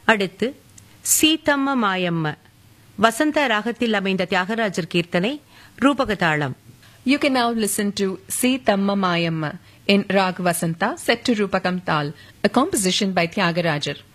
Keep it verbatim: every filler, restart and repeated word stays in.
அடுத்து சீதம்ம மாயம்ம வசந்த ராகத்தில் அமைந்த தியாகராஜர் கீர்த்தனை ரூபகதாளம். You can now listen to Seethamma Mayamma in Rag Vasanta set to Rupakam Tal, a composition by Tyagarajar.